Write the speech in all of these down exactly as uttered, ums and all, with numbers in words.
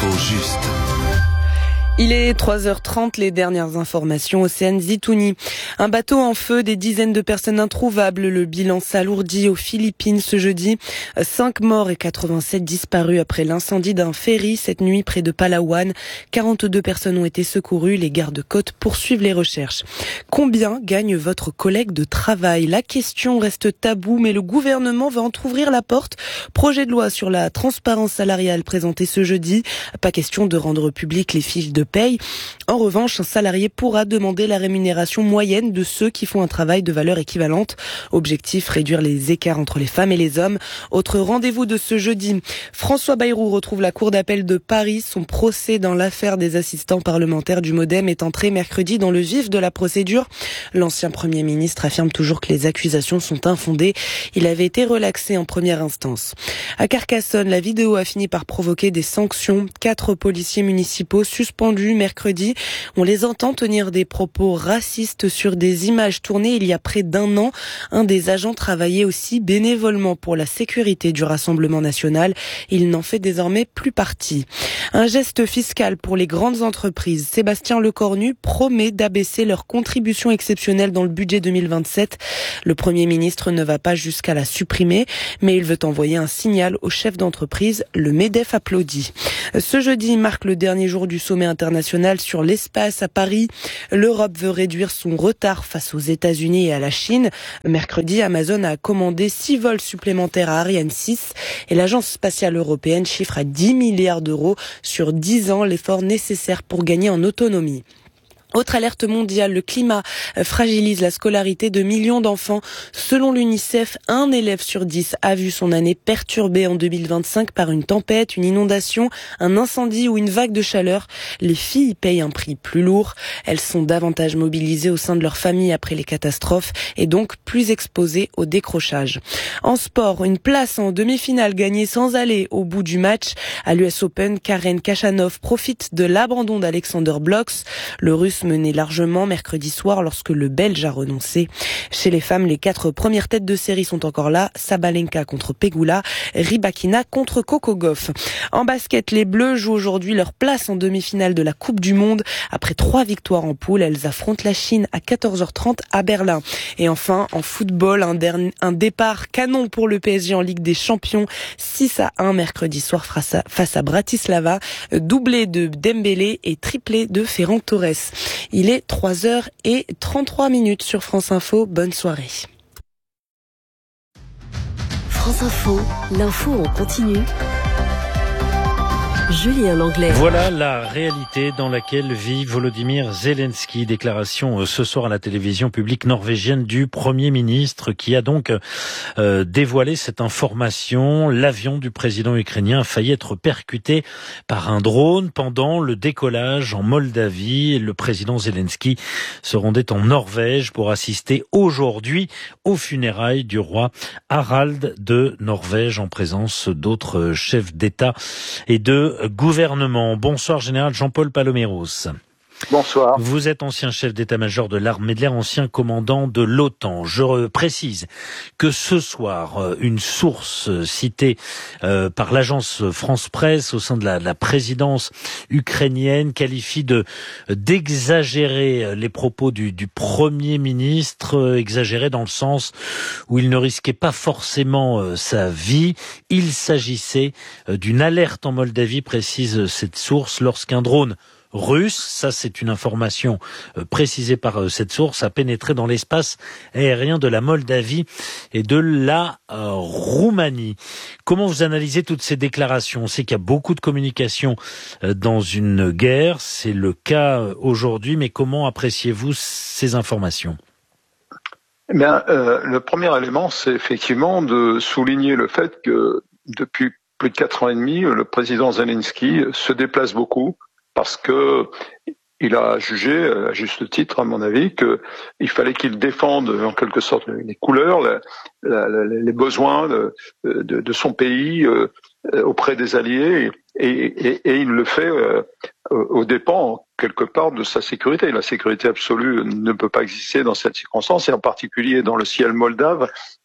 L'info juste. Il est trois heures trente, les dernières informations. Océane Zitouni. Un bateau en feu, des dizaines de personnes introuvables. Le bilan s'alourdit aux Philippines ce jeudi. Cinq morts et quatre-vingt-sept disparus après l'incendie d'un ferry cette nuit près de Palawan. quarante-deux personnes ont été secourues. Les gardes-côtes poursuivent les recherches. Combien gagne votre collègue de travail? La question reste taboue, mais le gouvernement va entrouvrir la porte. Projet de loi sur la transparence salariale présenté ce jeudi. Pas question de rendre public les fiches de paye. En revanche, un salarié pourra demander la rémunération moyenne de ceux qui font un travail de valeur équivalente. Objectif, réduire les écarts entre les femmes et les hommes. Autre rendez-vous de ce jeudi. François Bayrou retrouve la cour d'appel de Paris. Son procès dans l'affaire des assistants parlementaires du MoDem est entré mercredi dans le vif de la procédure. L'ancien Premier ministre affirme toujours que les accusations sont infondées. Il avait été relaxé en première instance. À Carcassonne, la vidéo a fini par provoquer des sanctions. Quatre policiers municipaux suspendus mercredi. On les entend tenir des propos racistes sur des images tournées il y a près d'un an. Un des agents travaillait aussi bénévolement pour la sécurité du Rassemblement national. Il n'en fait désormais plus partie. Un geste fiscal pour les grandes entreprises. Sébastien Lecornu promet d'abaisser leur contribution exceptionnelle dans le budget deux mille vingt-sept. Le Premier ministre ne va pas jusqu'à la supprimer, mais il veut envoyer un signal aux chefs d'entreprise. Le MEDEF applaudit. Ce jeudi marque le dernier jour du sommet international sur l'espace à Paris. L'Europe veut réduire son retard face aux États-Unis et à la Chine. Mercredi, Amazon a commandé six vols supplémentaires à Ariane six et l'agence spatiale européenne chiffre à dix milliards d'euros sur dix ans l'effort nécessaire pour gagner en autonomie. Autre alerte mondiale, le climat fragilise la scolarité de millions d'enfants. Selon l'UNICEF, un élève sur dix a vu son année perturbée en deux mille vingt-cinq par une tempête, une inondation, un incendie ou une vague de chaleur. Les filles payent un prix plus lourd. Elles sont davantage mobilisées au sein de leur famille après les catastrophes et donc plus exposées au décrochage. En sport, une place en demi-finale gagnée sans aller au bout du match. À l'U S Open, Karen Khachanov profite de l'abandon d'Alexander Blocks. Le Russe mené largement mercredi soir lorsque le Belge a renoncé. Chez les femmes, les quatre premières têtes de série sont encore là. Sabalenka contre Pegula, Rybakina contre Coco Gauff. En basket, les Bleus jouent aujourd'hui leur place en demi-finale de la Coupe du Monde. Après trois victoires en poule, elles affrontent la Chine à quatorze heures trente à Berlin. Et enfin, en football, un, dernier, un départ canon pour le P S G en Ligue des Champions. six à un mercredi soir face à, face à Bratislava. Doublé de Dembélé et triplé de Ferran Torres. Il est trois heures trente-trois minutes sur France Info. Bonne soirée. France Info, l'info en continu. Julien Langlais. Voilà la réalité dans laquelle vit Volodymyr Zelensky. Déclaration ce soir à la télévision publique norvégienne du Premier ministre qui a donc euh, dévoilé cette information. L'avion du président ukrainien a failli être percuté par un drone pendant le décollage en Moldavie. Le président Zelensky se rendait en Norvège pour assister aujourd'hui aux funérailles du roi Harald de Norvège en présence d'autres chefs d'État et de gouvernement. Bonsoir, général Jean-Paul Paloméros. Bonsoir. Vous êtes ancien chef d'état-major de l'armée de l'air, ancien commandant de l'OTAN. Je précise que ce soir, une source citée euh, par l'agence France Presse au sein de la, la présidence ukrainienne qualifie de d'exagérer les propos du, du Premier ministre, euh, exagérés dans le sens où il ne risquait pas forcément euh, sa vie. Il s'agissait euh, d'une alerte en Moldavie, précise cette source, lorsqu'un drone russe, ça c'est une information euh, précisée par euh, cette source, a pénétré dans l'espace aérien de la Moldavie et de la euh, Roumanie. Comment vous analysez toutes ces déclarations? On sait qu'il y a beaucoup de communication euh, dans une guerre, c'est le cas euh, aujourd'hui, mais comment appréciez-vous ces informations? Eh bien, euh, le premier élément, c'est effectivement de souligner le fait que depuis plus de quatre ans et demi, le président Zelensky se déplace beaucoup, parce que il a jugé, à juste titre, à mon avis, qu'il fallait qu'il défende en quelque sorte les couleurs, la, la, les besoins de, de, de son pays euh, auprès des alliés, et, et, et il le fait euh, aux dépens, quelque part, de sa sécurité. La sécurité absolue ne peut pas exister dans cette circonstance, et en particulier dans le ciel moldave,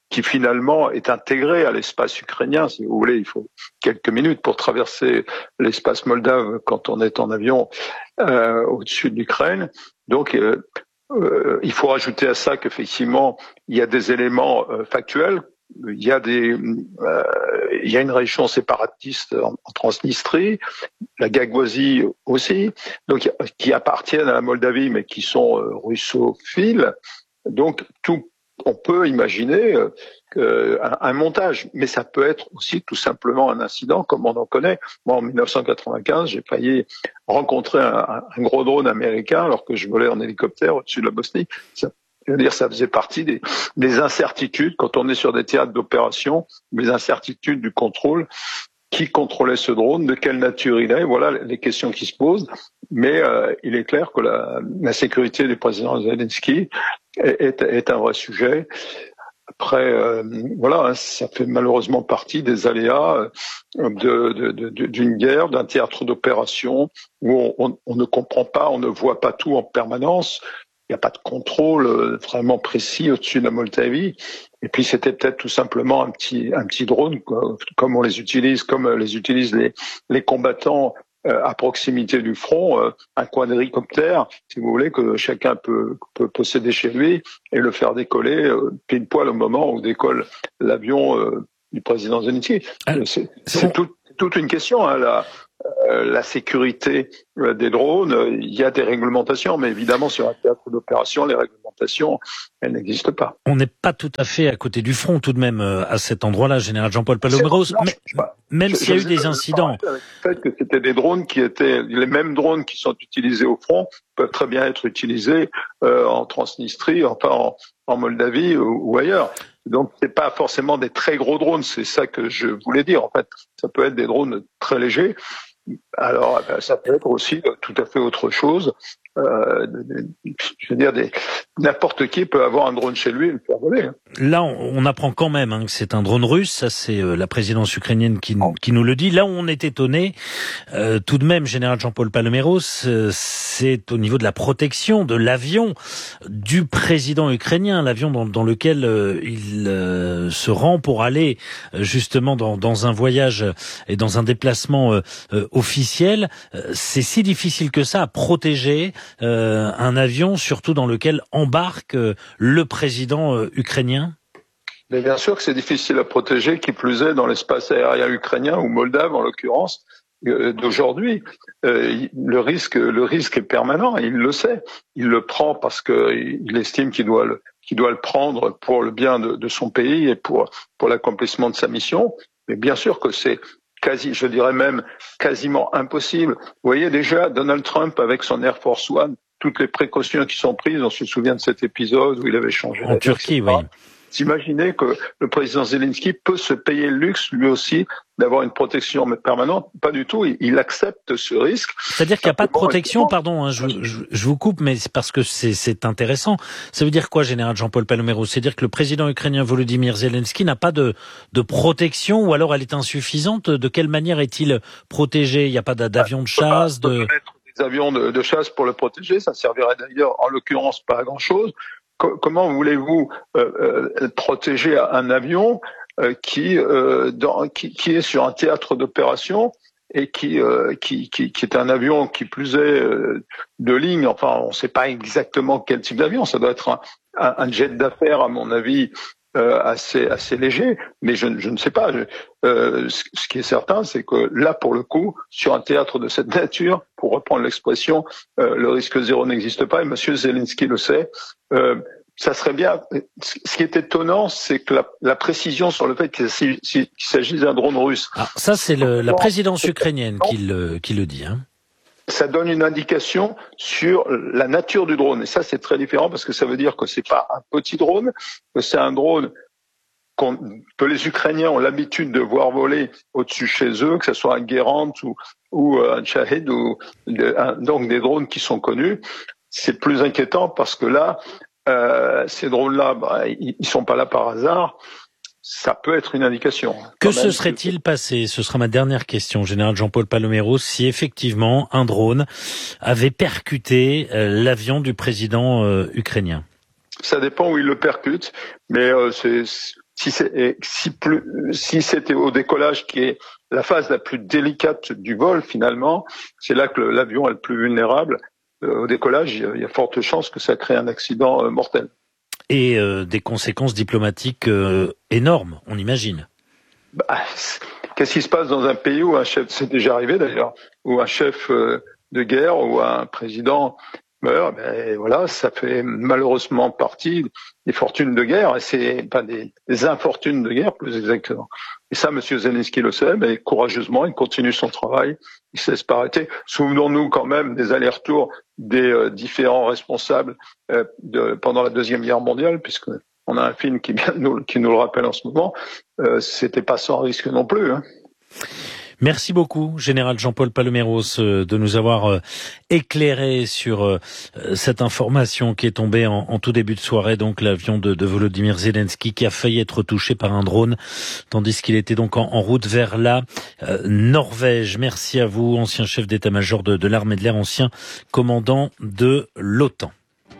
qui finalement est intégré à l'espace ukrainien. Si vous voulez, il faut quelques minutes pour traverser l'espace moldave quand on est en avion euh, au-dessus de l'Ukraine. Donc, euh, euh, il faut rajouter à ça qu'effectivement, il y a des éléments euh, factuels. Il y a des, euh, il y a une région séparatiste en, en Transnistrie, la Gagouasie aussi, donc qui appartiennent à la Moldavie mais qui sont euh, russophiles. Donc tout, on peut imaginer euh, un, un montage, mais ça peut être aussi tout simplement un incident, comme on en connaît. Moi, en dix-neuf cent quatre-vingt-quinze, j'ai failli rencontrer un, un gros drone américain alors que je volais en hélicoptère au-dessus de la Bosnie. Ça, Je veux dire, ça faisait partie des, des incertitudes quand on est sur des théâtres d'opération, des incertitudes du contrôle. Qui contrôlait ce drone? De quelle nature il est? Voilà les questions qui se posent. Mais euh, il est clair que la, la sécurité du président Zelensky est, est, est un vrai sujet. Après, euh, voilà, ça fait malheureusement partie des aléas de, de, de, d'une guerre, d'un théâtre d'opération où on, on, on ne comprend pas, on ne voit pas tout en permanence. Il n'y a pas de contrôle vraiment précis au-dessus de la Moldavie. Et puis c'était peut-être tout simplement un petit un petit drone, quoi, comme on les utilise, comme les utilisent les les combattants euh, à proximité du front, euh, un quadricoptère, si vous voulez, que chacun peut peut posséder chez lui et le faire décoller euh, pile poil au moment où décolle l'avion euh, du président Zelensky. Euh, c'est c'est tout, toute une question, hein, là. Euh, la sécurité euh, des drones, euh, il y a des réglementations, mais évidemment sur un théâtre d'opération, les réglementations, elles n'existent pas. On n'est pas tout à fait à côté du front tout de même euh, à cet endroit-là, Général Jean-Paul Paloméros, mais, même s'il y a eu des incidents. Avec le fait que c'était des drones qui étaient, les mêmes drones qui sont utilisés au front peuvent très bien être utilisés euh, en Transnistrie, enfin en, en Moldavie ou, ou ailleurs. Donc c'est pas forcément des très gros drones, c'est ça que je voulais dire. En fait, ça peut être des drones très légers. Alors, ça peut être aussi tout à fait autre chose. Euh, je veux dire, des, n'importe qui peut avoir un drone chez lui et le faire voler. Là, on, on apprend quand même hein, que c'est un drone russe. Ça, c'est euh, la présidence ukrainienne qui, oh. qui nous le dit. Là où on est étonné, euh, tout de même, Général Jean-Paul Paloméros, euh, c'est au niveau de la protection de l'avion du président ukrainien, l'avion dans, dans lequel euh, il euh, se rend pour aller euh, justement dans, dans un voyage et dans un déplacement euh, euh, officiel. Euh, c'est si difficile que ça à protéger Euh, un avion, surtout dans lequel embarque euh, le président euh, ukrainien? Mais bien sûr que c'est difficile à protéger, qui plus est dans l'espace aérien ukrainien ou moldave en l'occurrence euh, d'aujourd'hui. Euh, le risque, le risque est permanent. Il le sait. Il le prend parce que il estime qu'il doit le, qu'il doit le prendre pour le bien de, de son pays et pour pour l'accomplissement de sa mission. Mais bien sûr que c'est quasi, je dirais même quasiment impossible. Vous voyez déjà Donald Trump avec son Air Force One, toutes les précautions qui sont prises, on se souvient de cet épisode où il avait changé. En Turquie, oui. Imaginez que le président Zelensky peut se payer le luxe, lui aussi, d'avoir une protection permanente. Pas du tout, il, il accepte ce risque. C'est-à-dire qu'il n'y a pas de protection, pardon, hein, je, je, je vous coupe, mais c'est parce que c'est, c'est intéressant. Ça veut dire quoi, Général Jean-Paul Paloméros? C'est-à-dire que le président ukrainien Volodymyr Zelensky n'a pas de, de protection, ou alors elle est insuffisante? De quelle manière est-il protégé? Il n'y a pas d'avion de chasse? De... Des avions de, de chasse pour le protéger, ça servirait d'ailleurs, en l'occurrence, pas à grand-chose. Comment voulez-vous euh, euh, protéger un avion euh, qui, euh, dans, qui qui est sur un théâtre d'opération et qui, euh, qui qui qui est un avion qui plus est euh, de ligne? Enfin, on ne sait pas exactement quel type d'avion. Ça doit être un, un, un jet d'affaires, à mon avis, euh, assez assez léger. Mais je, je ne sais pas. Je, euh, ce, ce qui est certain, c'est que là, pour le coup, sur un théâtre de cette nature, pour reprendre l'expression, euh, le risque zéro n'existe pas. Et Monsieur Zelensky le sait. Euh, ça serait bien. Ce qui est étonnant, c'est que la, la précision sur le fait qu'il, qu'il s'agisse d'un drone russe. Ah, ça, c'est le, la présidence ukrainienne qui le, qui le dit. Hein. Ça donne une indication sur la nature du drone. Et ça, c'est très différent parce que ça veut dire que c'est pas un petit drone, que c'est un drone qu'on, que les Ukrainiens ont l'habitude de voir voler au-dessus chez eux, que ce soit un Gerant ou, ou un Shahed, ou un, donc des drones qui sont connus. C'est plus inquiétant parce que là, euh, ces drones-là, bah, ils, ils sont pas là par hasard. Ça peut être une indication. Que se serait-il passé? Ce sera ma dernière question, Général Jean-Paul Paloméros, si effectivement un drone avait percuté euh, l'avion du président euh, ukrainien? Ça dépend où il le percute, mais euh, c'est, si, c'est, si, plus, si c'était au décollage qui est la phase la plus délicate du vol finalement, c'est là que l'avion est le plus vulnérable. Euh, au décollage, il y, a, il y a forte chance que ça crée un accident euh, mortel. Et euh, des conséquences diplomatiques euh, énormes, on imagine. Bah, qu'est-ce qui se passe dans un pays où un chef, c'est déjà arrivé d'ailleurs, où un chef euh, de guerre ou un président meurt, ben voilà, ça fait malheureusement partie des fortunes de guerre, et c'est pas des, des infortunes de guerre plus exactement. Et ça, M. Zelensky le sait, mais courageusement, il continue son travail, il ne cesse pas arrêter. Souvenons-nous quand même des allers-retours des euh, différents responsables euh, de, pendant la Deuxième Guerre mondiale, puisque on a un film qui, vient nous, qui nous le rappelle en ce moment, euh, c'était pas sans risque non plus, hein. Merci beaucoup, Général Jean-Paul Paloméros, de nous avoir éclairé sur cette information qui est tombée en, en tout début de soirée, donc l'avion de, de Volodymyr Zelensky qui a failli être touché par un drone, tandis qu'il était donc en, en route vers la euh, Norvège. Merci à vous, ancien chef d'état-major de, de l'armée de l'air, ancien commandant de l'OTAN.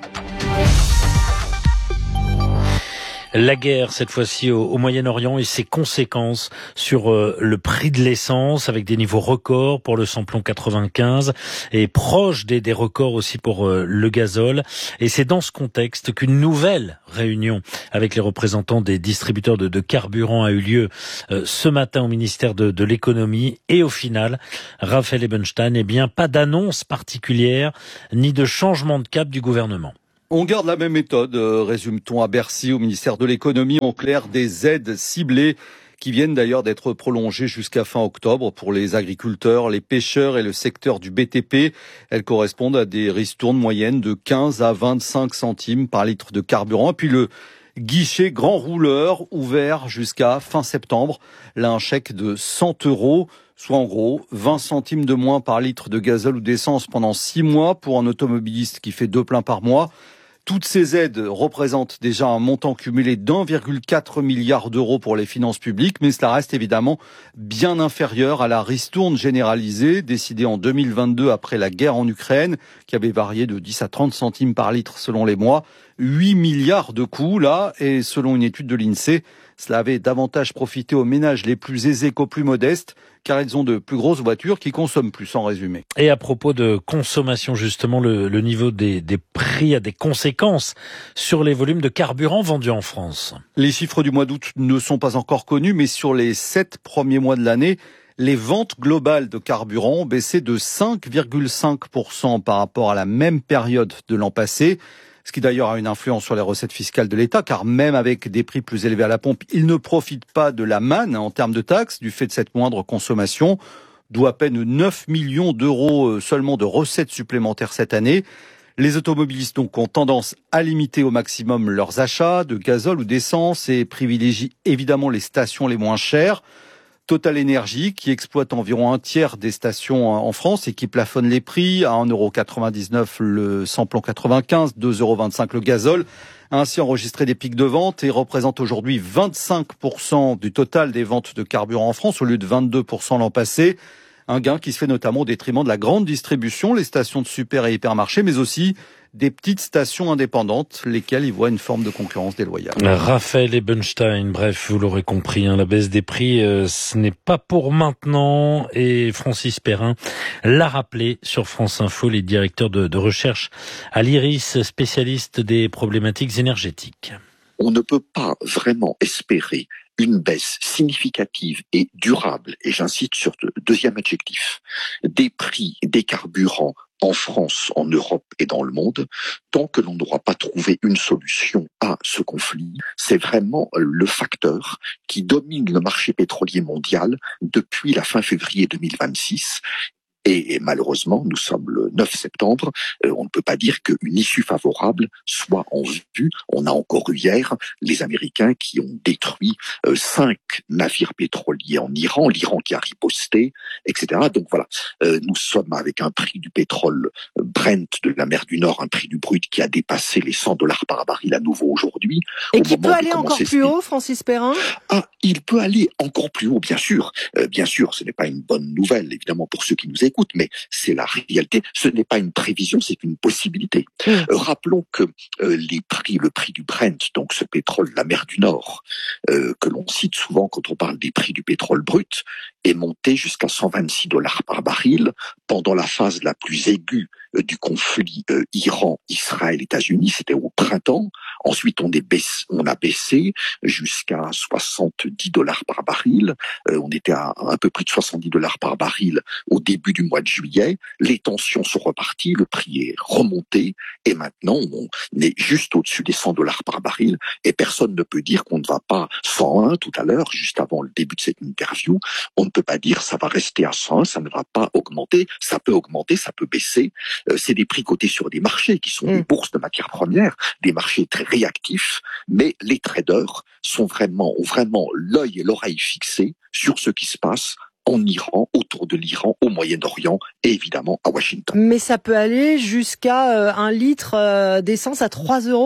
La guerre, cette fois-ci au, au Moyen-Orient et ses conséquences sur euh, le prix de l'essence, avec des niveaux records pour le samplon quatre-vingt-quinze et proche des, des records aussi pour euh, le gazole. Et c'est dans ce contexte qu'une nouvelle réunion avec les représentants des distributeurs de, de carburant a eu lieu euh, ce matin au ministère de, de l'économie. Et au final, Raphaël Ebenstein, eh bien, pas d'annonce particulière ni de changement de cap du gouvernement. On garde la même méthode, euh, résume-t-on à Bercy, au ministère de l'économie. En clair, des aides ciblées qui viennent d'ailleurs d'être prolongées jusqu'à fin octobre pour les agriculteurs, les pêcheurs et le secteur du B T P. Elles correspondent à des ristournes moyennes de quinze à vingt-cinq centimes par litre de carburant. Et puis le guichet grand rouleur ouvert jusqu'à fin septembre. Là, un chèque de cent euros. Soit en gros vingt centimes de moins par litre de gazole ou d'essence pendant six mois pour un automobiliste qui fait deux pleins par mois. Toutes ces aides représentent déjà un montant cumulé d'un virgule quatre milliard d'euros pour les finances publiques, mais cela reste évidemment bien inférieur à la ristourne généralisée décidée en deux mille vingt-deux après la guerre en Ukraine, qui avait varié de dix à trente centimes par litre selon les mois. huit milliards de coûts là, et selon une étude de l'INSEE, cela avait davantage profité aux ménages les plus aisés qu'aux plus modestes, car ils ont de plus grosses voitures qui consomment plus, en résumé. Et à propos de consommation, justement, le, le niveau des, des prix a des conséquences sur les volumes de carburant vendus en France. Les chiffres du mois d'août ne sont pas encore connus, mais sur les sept premiers mois de l'année, les ventes globales de carburant ont baissé de cinq virgule cinq pour cent par rapport à la même période de l'an passé. Ce qui d'ailleurs a une influence sur les recettes fiscales de l'État, car même avec des prix plus élevés à la pompe, il ne profite pas de la manne en termes de taxes du fait de cette moindre consommation, d'où à peine neuf millions d'euros seulement de recettes supplémentaires cette année. Les automobilistes donc ont tendance à limiter au maximum leurs achats de gazole ou d'essence et privilégient évidemment les stations les moins chères. Total Énergie, qui exploite environ un tiers des stations en France et qui plafonne les prix à un euro quatre-vingt-dix-neuf le samplon quatre-vingt-quinze, deux euros vingt-cinq le gazole, a ainsi enregistré des pics de vente et représente aujourd'hui vingt-cinq pour cent du total des ventes de carburant en France au lieu de vingt-deux pour cent l'an passé. Un gain qui se fait notamment au détriment de la grande distribution, les stations de super et hypermarchés, mais aussi des petites stations indépendantes, lesquelles y voient une forme de concurrence déloyale. Raphaël Ebenstein, bref, vous l'aurez compris, hein, la baisse des prix, euh, ce n'est pas pour maintenant. Et Francis Perrin l'a rappelé sur France Info, les directeurs de, de recherche à l'IRIS, spécialiste des problématiques énergétiques. On ne peut pas vraiment espérer une baisse significative et durable, et j'insiste sur le deuxième adjectif, des prix des carburants en France, en Europe et dans le monde, tant que l'on n'aura pas trouvé une solution à ce conflit. C'est vraiment le facteur qui domine le marché pétrolier mondial depuis la fin février deux mille vingt-six. Et malheureusement, nous sommes le neuf septembre, euh, on ne peut pas dire qu'une issue favorable soit en vue. On a encore eu hier les Américains qui ont détruit euh, cinq navires pétroliers en Iran, l'Iran qui a riposté, et cetera. Donc voilà, euh, nous sommes avec un prix du pétrole euh, Brent de la mer du Nord, un prix du brut qui a dépassé les cent dollars par baril à nouveau aujourd'hui. Et qui peut aller encore plus haut, Francis Perrin ? Ah, il peut aller encore plus haut, bien sûr. Euh, bien sûr, ce n'est pas une bonne nouvelle, évidemment, pour ceux qui nous écoutent, mais c'est la réalité. Ce n'est pas une prévision, c'est une possibilité. Mmh. Euh, rappelons que euh, les prix, le prix du Brent, donc ce pétrole de la mer du Nord, euh, que l'on cite souvent quand on parle des prix du pétrole brut, est monté jusqu'à cent vingt-six dollars par baril pendant la phase la plus aiguë euh, du conflit euh, Iran-Israël-États-Unis, c'était au printemps. Ensuite, on, est baissé, on a baissé jusqu'à soixante-dix dollars par baril. Euh, on était à un peu plus de soixante-dix dollars par baril au début du mois de juillet. Les tensions sont reparties, le prix est remonté et maintenant on est juste au-dessus des cent dollars par baril et personne ne peut dire qu'on ne va pas cent un tout à l'heure, juste avant le début de cette interview. On ne peut pas dire ça va rester à cent un, ça ne va pas augmenter. Ça peut augmenter, ça peut baisser. Euh, c'est des prix cotés sur des marchés qui sont mmh. des bourses de matières premières, des marchés très réactifs, mais les traders sont vraiment, ont vraiment l'œil et l'oreille fixés sur ce qui se passe en Iran, autour de l'Iran, au Moyen-Orient et évidemment à Washington. Mais ça peut aller jusqu'à euh, un litre euh, d'essence à trois euros ?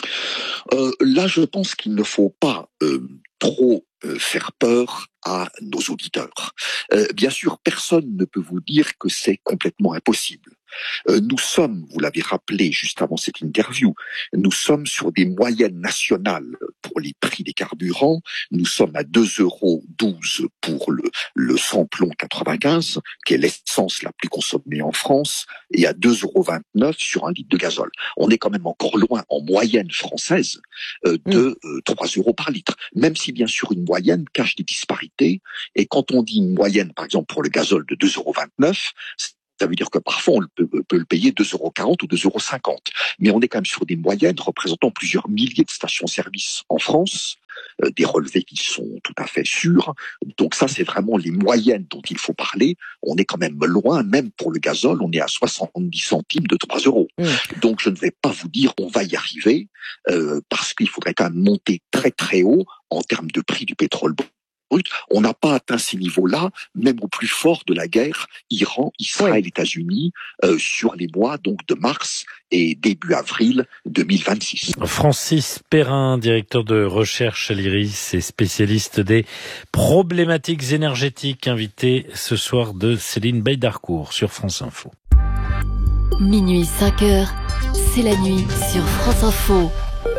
euh, Là, je pense qu'il ne faut pas euh, trop euh, faire peur à nos auditeurs. Euh, bien sûr, personne ne peut vous dire que c'est complètement impossible. Euh, nous sommes, vous l'avez rappelé juste avant cette interview, nous sommes sur des moyennes nationales pour les prix des carburants. Nous sommes à deux euros douze pour le, le samplon quatre-vingt-quinze, qui est l'essence la plus consommée en France, et à deux euros vingt-neuf sur un litre de gazole. On est quand même encore loin, en moyenne française, euh, de euh, trois euros par litre. Même si, bien sûr, une moyenne cache des disparités. Et quand on dit une moyenne, par exemple, pour le gazole de deux euros vingt-neuf, ça veut dire que parfois on peut, peut le payer deux euros quarante ou deux euros cinquante. Mais on est quand même sur des moyennes représentant plusieurs milliers de stations-service en France, euh, des relevés qui sont tout à fait sûrs. Donc ça, c'est vraiment les moyennes dont il faut parler. On est quand même loin, même pour le gazole, on est à soixante-dix centimes de trois euros. Mmh. Donc je ne vais pas vous dire on va y arriver, euh, parce qu'il faudrait quand même monter très très haut en termes de prix du pétrole brut. On n'a pas atteint ces niveaux-là, même au plus fort de la guerre Iran, Israël, oui. États-Unis, euh, sur les mois donc de mars et début avril deux mille vingt-six. Francis Perrin, directeur de recherche à l'IRIS et spécialiste des problématiques énergétiques, invité ce soir de Céline Baïdarcourt sur France Info. Minuit cinq heures, c'est la nuit sur France Info.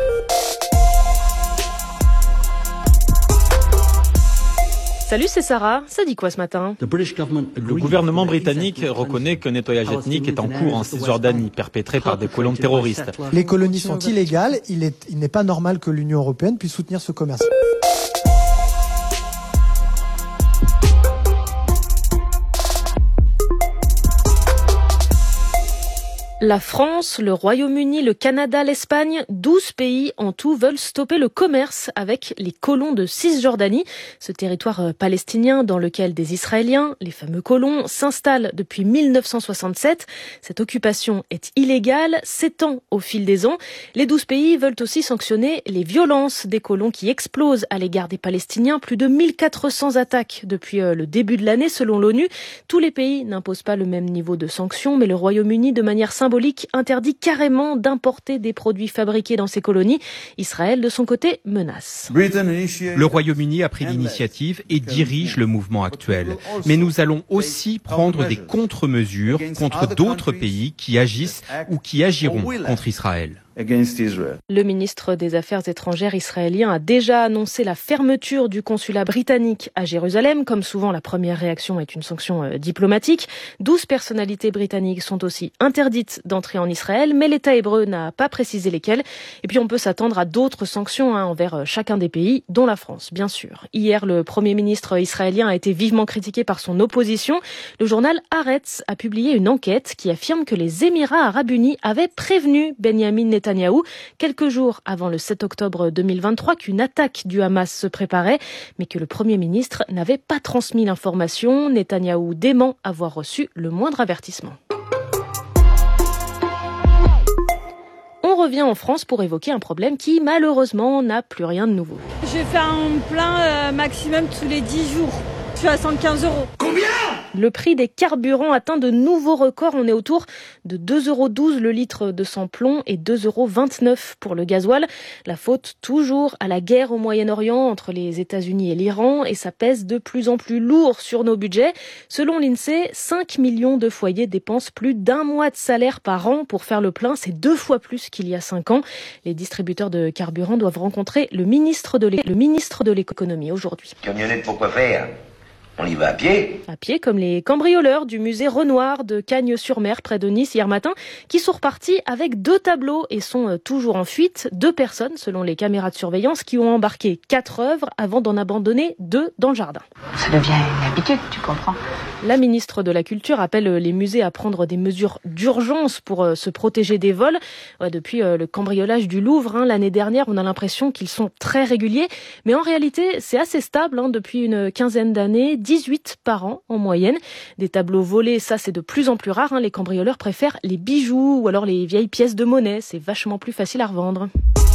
Salut, c'est Sarah. Ça dit quoi ce matin ? Le gouvernement britannique reconnaît qu'un nettoyage ethnique est en cours en Cisjordanie, perpétré par des colons terroristes. Les colonies sont illégales. Il est, il n'est pas normal que l'Union européenne puisse soutenir ce commerce. La France, le Royaume-Uni, le Canada, l'Espagne, douze pays en tout veulent stopper le commerce avec les colons de Cisjordanie, ce territoire palestinien dans lequel des Israéliens, les fameux colons, s'installent depuis mille neuf cent soixante-sept. Cette occupation est illégale, s'étend au fil des ans. Les douze pays veulent aussi sanctionner les violences des colons qui explosent à l'égard des Palestiniens. Plus de mille quatre cents attaques depuis le début de l'année selon l'ONU. Tous les pays n'imposent pas le même niveau de sanctions, mais le Royaume-Uni, de manière symbolique, interdit carrément d'importer des produits fabriqués dans ces colonies. Israël, de son côté, menace. Le Royaume-Uni a pris l'initiative et dirige le mouvement actuel. Mais nous allons aussi prendre des contre-mesures contre d'autres pays qui agissent ou qui agiront contre Israël. Le ministre des Affaires étrangères israélien a déjà annoncé la fermeture du consulat britannique à Jérusalem. Comme souvent, la première réaction est une sanction diplomatique. Douze personnalités britanniques sont aussi interdites d'entrer en Israël, mais l'État hébreu n'a pas précisé lesquelles. Et puis on peut s'attendre à d'autres sanctions hein, envers chacun des pays, dont la France, bien sûr. Hier, le Premier ministre israélien a été vivement critiqué par son opposition. Le journal Haaretz a publié une enquête qui affirme que les Émirats arabes unis avaient prévenu Benyamin Netanyahou quelques jours avant le sept octobre deux mille vingt-trois qu'une attaque du Hamas se préparait, mais que le Premier ministre n'avait pas transmis l'information. Netanyahou dément avoir reçu le moindre avertissement. On revient en France pour évoquer un problème qui, malheureusement, n'a plus rien de nouveau. Je fais un plein euh, maximum tous les dix jours. Je suis à cent quinze euros. Combien ? Le prix des carburants atteint de nouveaux records. On est autour de deux euros douze le litre de sans-plomb et deux euros vingt-neuf pour le gasoil. La faute toujours à la guerre au Moyen-Orient entre les États-Unis et l'Iran, et ça pèse de plus en plus lourd sur nos budgets. Selon l'INSEE, cinq millions de foyers dépensent plus d'un mois de salaire par an pour faire le plein. C'est deux fois plus qu'il y a cinq ans. Les distributeurs de carburant doivent rencontrer le ministre de l'é- le ministre de l'économie aujourd'hui. Camionnette, pourquoi faire ? On y va à pied. À pied, comme les cambrioleurs du musée Renoir de Cagnes-sur-Mer, près de Nice, hier matin, qui sont repartis avec deux tableaux et sont toujours en fuite. Deux personnes, selon les caméras de surveillance, qui ont embarqué quatre œuvres avant d'en abandonner deux dans le jardin. Ça devient une habitude, tu comprends ? La ministre de la Culture appelle les musées à prendre des mesures d'urgence pour se protéger des vols. Ouais, depuis le cambriolage du Louvre, hein, l'année dernière, on a l'impression qu'ils sont très réguliers. Mais en réalité, c'est assez stable hein, depuis une quinzaine d'années. dix-huit par an en moyenne. Des tableaux volés, ça c'est de plus en plus rare. Hein. Les cambrioleurs préfèrent les bijoux ou alors les vieilles pièces de monnaie. C'est vachement plus facile à revendre.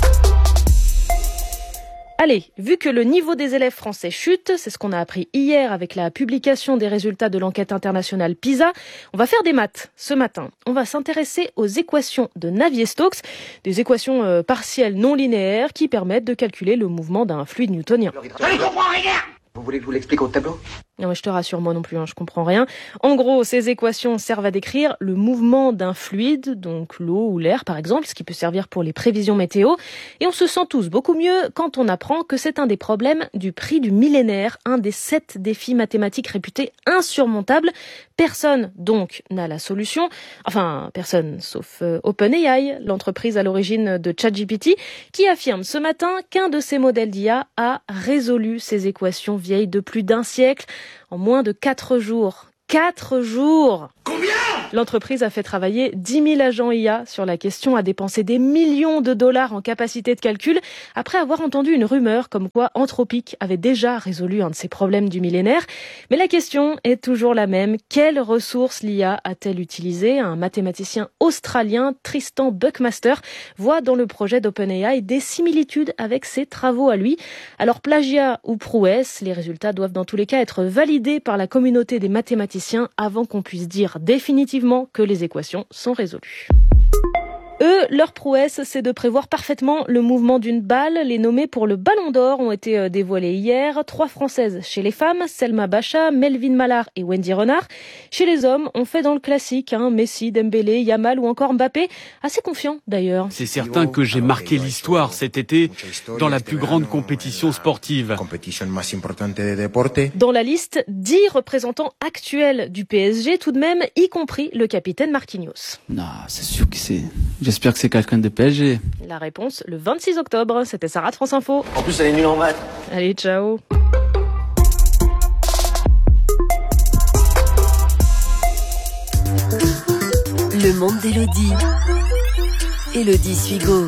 Allez, vu que le niveau des élèves français chute, c'est ce qu'on a appris hier avec la publication des résultats de l'enquête internationale PISA, on va faire des maths ce matin. On va s'intéresser aux équations de Navier-Stokes, des équations euh, partielles non linéaires qui permettent de calculer le mouvement d'un fluide newtonien. Je ne comprends rien ! Vous voulez que je vous l'explique au tableau ? Non, mais je te rassure, moi non plus, hein, je comprends rien. En gros, ces équations servent à décrire le mouvement d'un fluide, donc l'eau ou l'air par exemple, ce qui peut servir pour les prévisions météo. Et on se sent tous beaucoup mieux quand on apprend que c'est un des problèmes du prix du millénaire, un des sept défis mathématiques réputés insurmontables. Personne, donc, n'a la solution. Enfin, personne, sauf euh, OpenAI, l'entreprise à l'origine de ChatGPT, qui affirme ce matin qu'un de ses modèles d'I A a résolu ces équations vieilles de plus d'un siècle en moins de quatre jours. Quatre jours! Combien? L'entreprise a fait travailler dix mille agents I A sur la question, a dépensé des millions de dollars en capacité de calcul, après avoir entendu une rumeur comme quoi Anthropic avait déjà résolu un de ses problèmes du millénaire. Mais la question est toujours la même. Quelles ressources l'I A a-t-elle utilisées? Un mathématicien australien, Tristan Buckmaster, voit dans le projet d'OpenAI des similitudes avec ses travaux à lui. Alors plagiat ou prouesse, les résultats doivent dans tous les cas être validés par la communauté des mathématiciens avant qu'on puisse dire définitivement que les équations sont résolues. Eux, leur prouesse, c'est de prévoir parfaitement le mouvement d'une balle. Les nommés pour le Ballon d'Or ont été dévoilés hier. Trois Françaises chez les femmes, Selma Bacha, Melvin Mallard et Wendy Renard. Chez les hommes, on fait dans le classique, hein, Messi, Dembélé, Yamal ou encore Mbappé. Assez confiant d'ailleurs. C'est certain que j'ai marqué l'histoire cet été dans la plus grande compétition sportive. Dans la liste, dix représentants actuels du P S G tout de même, y compris le capitaine Marquinhos. Non, c'est sûr que c'est... J'espère que c'est quelqu'un de P S G. La réponse, le vingt-six octobre. C'était Sarah de France Info. En plus, elle est nulle en maths. Allez, ciao. Le monde d'Élodie. Élodie Suigo.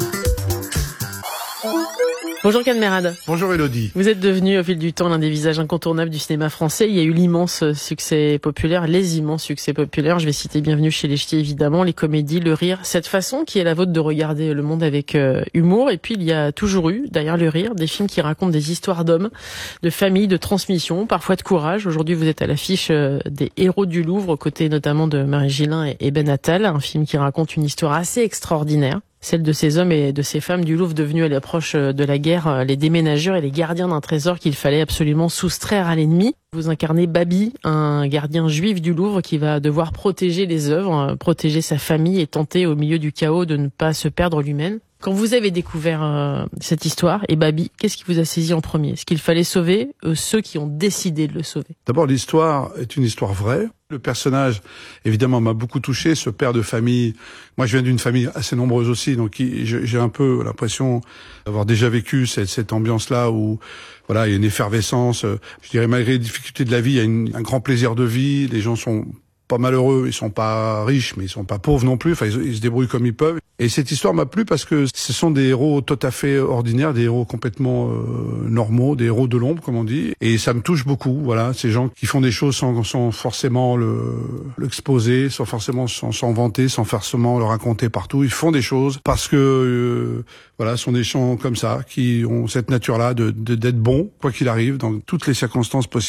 Bonjour Cadmerade. Bonjour Élodie. Vous êtes devenu au fil du temps l'un des visages incontournables du cinéma français. Il y a eu l'immense succès populaire, les immenses succès populaires. Je vais citer Bienvenue chez les Ch'tis évidemment, les comédies, le rire, cette façon qui est la vôtre de regarder le monde avec euh, humour. Et puis il y a toujours eu, derrière le rire, des films qui racontent des histoires d'hommes, de familles, de transmission, parfois de courage. Aujourd'hui vous êtes à l'affiche euh, des Héros du Louvre, aux côtés notamment de Marie Gillin et, et Ben Attal, un film qui raconte une histoire assez extraordinaire. Celle de ces hommes et de ces femmes du Louvre devenus à l'approche de la guerre les déménageurs et les gardiens d'un trésor qu'il fallait absolument soustraire à l'ennemi. Vous incarnez Babi, un gardien juif du Louvre qui va devoir protéger les œuvres, protéger sa famille et tenter au milieu du chaos de ne pas se perdre lui-même. Quand vous avez découvert euh, cette histoire et Babi, qu'est-ce qui vous a saisi en premier? Est-ce qu'il fallait sauver euh, ceux qui ont décidé de le sauver? D'abord, l'histoire est une histoire vraie. Le personnage, évidemment, m'a beaucoup touché, ce père de famille. Moi, je viens d'une famille assez nombreuse aussi, donc j'ai un peu l'impression d'avoir déjà vécu cette, cette ambiance-là où, voilà, il y a une effervescence. Je dirais, malgré les difficultés de la vie, il y a une, un grand plaisir de vie. Les gens sont pas malheureux, ils sont pas riches, mais ils sont pas pauvres non plus. Enfin, ils, ils se débrouillent comme ils peuvent. Et cette histoire m'a plu parce que ce sont des héros tout à fait ordinaires, des héros complètement euh, normaux, des héros de l'ombre, comme on dit. Et ça me touche beaucoup. Voilà, ces gens qui font des choses sans, sans forcément le l'exposer, sans forcément s'en sans vanter, sans forcément le raconter partout. Ils font des choses parce que euh, voilà, ce sont des gens comme ça qui ont cette nature-là de, de d'être bons, quoi qu'il arrive, dans toutes les circonstances possibles.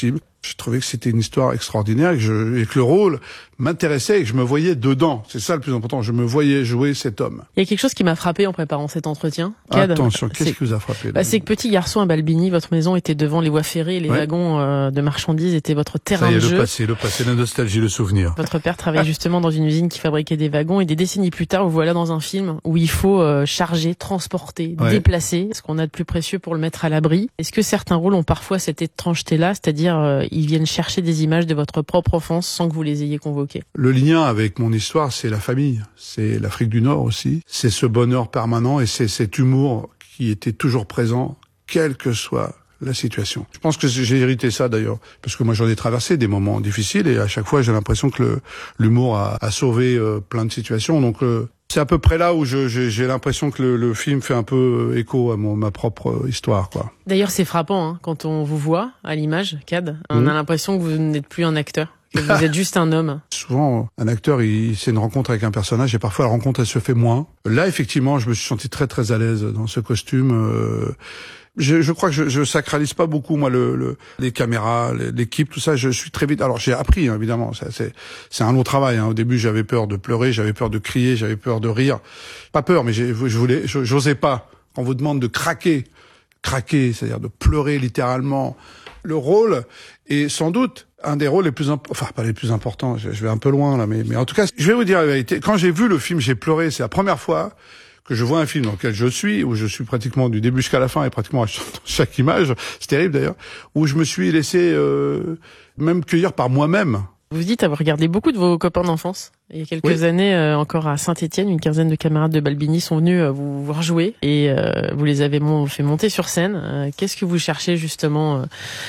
Je trouvais que c'était une histoire extraordinaire et que, je, et que le rôle m'intéressait et que je me voyais dedans. C'est ça le plus important. Je me voyais jouer cet homme. Il y a quelque chose qui m'a frappé en préparant cet entretien. Cad, Attention, qu'est-ce qui vous a frappé? Bah, c'est que petit garçon à Balbini, votre maison était devant les voies ferrées, les ouais. wagons euh, de marchandises étaient votre terrain ça y est, de le jeu. passé, le passé, la nostalgie, le souvenir. Votre père travaillait justement dans une usine qui fabriquait des wagons et des décennies plus tard, vous voilà dans un film où il faut euh, charger, transporter, ouais. déplacer ce qu'on a de plus précieux pour le mettre à l'abri. Est-ce que certains rôles ont parfois cette étrangeté-là, c'est-à-dire euh, ils viennent chercher des images de votre propre enfance sans que vous les ayez convoquées? Le lien avec mon histoire, c'est la famille, c'est l'Afrique du Nord aussi, c'est ce bonheur permanent et c'est cet humour qui était toujours présent, quelle que soit la situation. Je pense que j'ai hérité ça d'ailleurs, parce que moi j'en ai traversé des moments difficiles et à chaque fois j'ai l'impression que le, l'humour a, a sauvé euh, plein de situations. Donc euh, c'est à peu près là où je, j'ai, j'ai l'impression que le, le film fait un peu écho à mon, ma propre histoire, quoi. D'ailleurs c'est frappant hein, quand on vous voit à l'image, Cad, on mmh. a l'impression que vous n'êtes plus un acteur. Que vous êtes juste un homme. Souvent, un acteur, il, c'est une rencontre avec un personnage et parfois la rencontre, elle se fait moins. Là, effectivement, je me suis senti très très à l'aise dans ce costume. Euh, je, je crois que je, je sacralise pas beaucoup, moi, le, le les caméras, l'équipe, tout ça. Je suis très vite. Alors, j'ai appris, hein, évidemment. Ça, c'est, c'est un long travail. Hein. Au début, j'avais peur de pleurer, j'avais peur de crier, j'avais peur de rire. Pas peur, mais j'ai, je voulais, j'osais pas. On vous demande de craquer, craquer, c'est-à-dire de pleurer littéralement. Le rôle est sans doute un des rôles les plus importants, enfin pas les plus importants, je, je vais un peu loin là, mais, mais en tout cas, je vais vous dire la vérité, quand j'ai vu le film, j'ai pleuré, c'est la première fois que je vois un film dans lequel je suis, où je suis pratiquement du début jusqu'à la fin et pratiquement à chaque image, c'est terrible d'ailleurs, où je me suis laissé euh, même cueillir par moi-même. Vous dites avoir regardé beaucoup de vos copains d'enfance. Il y a quelques oui. années, euh, encore à Saint-Étienne, une quinzaine de camarades de Balbini sont venus euh, vous voir jouer et euh, vous les avez mon- fait monter sur scène. Euh, qu'est-ce que vous cherchez justement euh,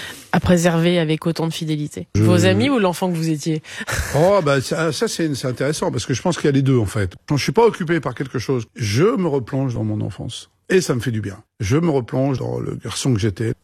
à préserver avec autant de fidélité? Je... Vos amis ou l'enfant que vous étiez? Oh bah ça, ça c'est, c'est intéressant parce que je pense qu'il y a les deux en fait. Quand je suis pas occupé par quelque chose, je me replonge dans mon enfance. Et ça me fait du bien. Je me replonge dans le garçon que j'étais.